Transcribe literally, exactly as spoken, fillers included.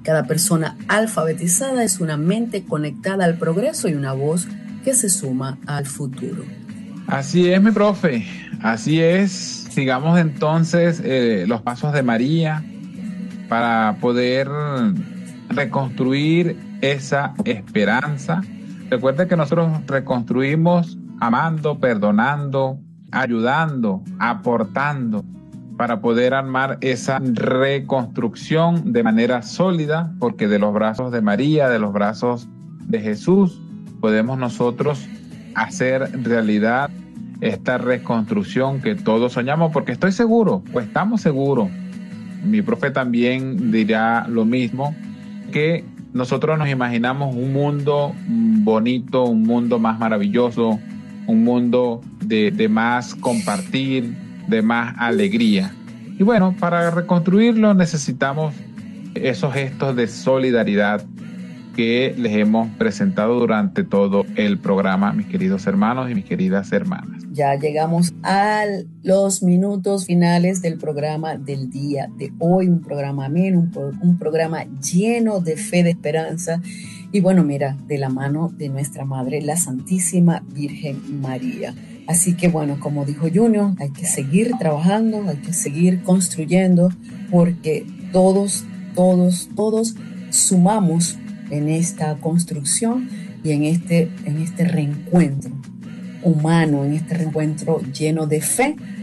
Cada persona alfabetizada es una mente conectada al progreso y una voz que se suma al futuro. Así es, mi profe, así es. Sigamos entonces eh, los pasos de María para poder reconstruir esa esperanza. Recuerda que nosotros reconstruimos amando, perdonando, ayudando, aportando, para poder armar esa reconstrucción de manera sólida, porque de los brazos de María, de los brazos de Jesús, podemos nosotros hacer realidad esta reconstrucción que todos soñamos, porque estoy seguro, o estamos seguros, mi profe también dirá lo mismo, que nosotros nos imaginamos un mundo bonito, un mundo más maravilloso, un mundo de, de más compartir, de más alegría. Y bueno, para reconstruirlo necesitamos esos gestos de solidaridad que les hemos presentado durante todo el programa, mis queridos hermanos y mis queridas hermanas. Ya llegamos a los minutos finales del programa del día de hoy, un programa ameno, un, pro, un programa lleno de fe, de esperanza y bueno, mira, de la mano de nuestra Madre, la Santísima Virgen María. Así que bueno, como dijo Junior, hay que seguir trabajando, hay que seguir construyendo, porque todos, todos, todos sumamos en esta construcción y en este, en este reencuentro humano, en este reencuentro lleno de fe